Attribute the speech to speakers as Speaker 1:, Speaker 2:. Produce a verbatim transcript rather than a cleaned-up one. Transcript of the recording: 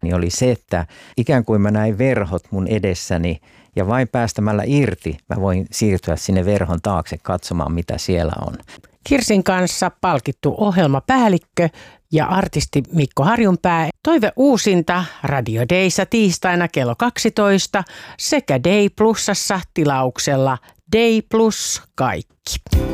Speaker 1: niin oli se, että ikään kuin mä näin verhot mun edessäni ja vain päästämällä irti mä voin siirtyä sinne verhon taakse katsomaan, mitä siellä on.
Speaker 2: Kirsin kanssa palkittu ohjelmapäällikkö ja artisti Mikko Harjunpää. Toive uusinta Radio Dayssa tiistaina kello kaksitoista sekä Day Plusassa tilauksella Day Plus kaikki.